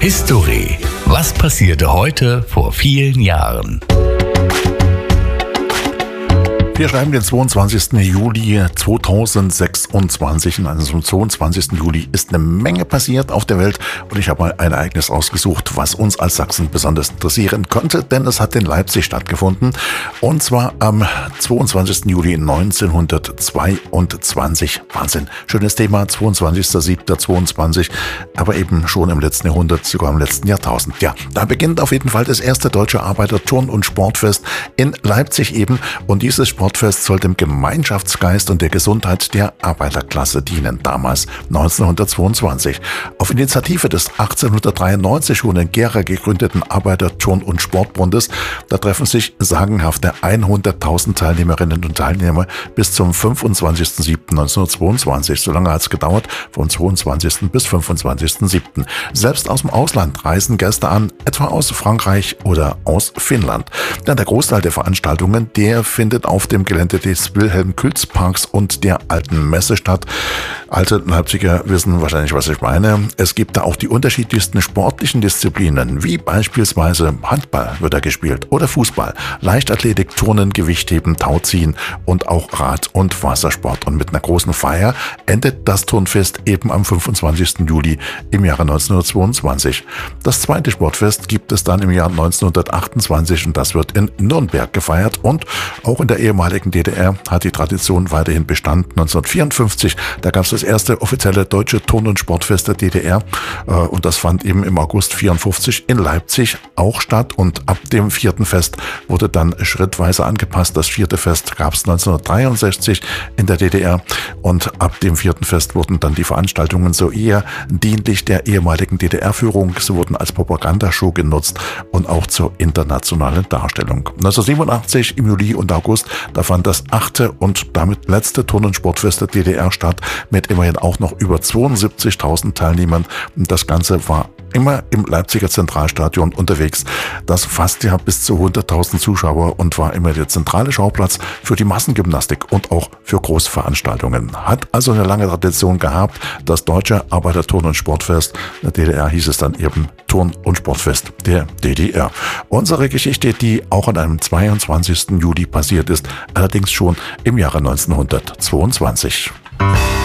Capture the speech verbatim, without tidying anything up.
History. Was passierte heute vor vielen Jahren? Wir schreiben den zweiundzwanzigsten Juli zweitausendsechsundzwanzig und also am zweiundzwanzigsten Juli ist eine Menge passiert auf der Welt und ich habe mal ein Ereignis ausgesucht, was uns als Sachsen besonders interessieren könnte, denn es hat in Leipzig stattgefunden und zwar am zweiundzwanzigsten Juli neunzehnhundertzweiundzwanzig. Wahnsinn, schönes Thema, zweiundzwanzigster siebter zweiundzwanzig, aber eben schon im letzten Jahrhundert, sogar im letzten Jahrtausend. Ja, da beginnt auf jeden Fall das erste deutsche Arbeiter-Turn- und Sportfest in Leipzig eben und dieses Sportfest soll dem Gemeinschaftsgeist und der Gesundheit der Arbeiterklasse dienen, damals neunzehnhundertzweiundzwanzig. Auf Initiative des achtzehnhundertdreiundneunzig schon in Gera gegründeten Arbeiter-, Turn- und Sportbundes, da treffen sich sagenhafte hunderttausend Teilnehmerinnen und Teilnehmer bis zum fünfundzwanzigsten siebten neunzehnhundertzweiundzwanzig. So lange hat es gedauert, vom zweiundzwanzigsten bis fünfundzwanzigsten siebten Selbst aus dem Ausland reisen Gäste an, etwa aus Frankreich oder aus Finnland. Denn der Großteil der Veranstaltungen, der findet auf dem Gelände des Wilhelm-Külz-Parks und der Alten Messe statt. Alte Leipziger wissen wahrscheinlich, was ich meine. Es gibt da auch die unterschiedlichsten sportlichen Disziplinen, wie beispielsweise Handball wird da gespielt oder Fußball, Leichtathletik, Turnen, Gewichtheben, Tauziehen und auch Rad- und Wassersport. Und mit einer großen Feier endet das Turnfest eben am fünfundzwanzigsten Juli im Jahre neunzehnhundertzweiundzwanzig. Das zweite Sportfest gibt es dann im Jahr neunzehnhundertachtundzwanzig und das wird in Nürnberg gefeiert und auch in der ehemaligen D D R hat die Tradition weiterhin Bestand. neunzehnhundertvierundfünfzig, da gab es das erste offizielle deutsche Turn- und Sportfest der D D R äh, und das fand eben im August vierundfünfzig in Leipzig auch statt und ab dem vierten Fest wurde dann schrittweise angepasst. Das vierte Fest gab es neunzehnhundertdreiundsechzig in der D D R und ab dem vierten Fest wurden dann die Veranstaltungen so eher dienlich der ehemaligen D D R-Führung. Sie wurden als Propagandashow genutzt und auch zur internationalen Darstellung. neunzehnhundertsiebenundachtzig im Juli und August, da fand das achte und damit letzte Turn- und Sportfest der D D R statt, mit immerhin auch noch über zweiundsiebzigtausend Teilnehmern. Das Ganze war immer im Leipziger Zentralstadion unterwegs. Das fasste ja bis zu hunderttausend Zuschauer und war immer der zentrale Schauplatz für die Massengymnastik und auch für Großveranstaltungen. Hat also eine lange Tradition gehabt, das deutsche Arbeiter-Turn- und Sportfest. In der D D R hieß es dann eben Turn- und Sportfest der D D R. Unsere Geschichte, die auch an einem zweiundzwanzigsten Juli passiert ist, allerdings schon im Jahre neunzehnhundertzweiundzwanzig.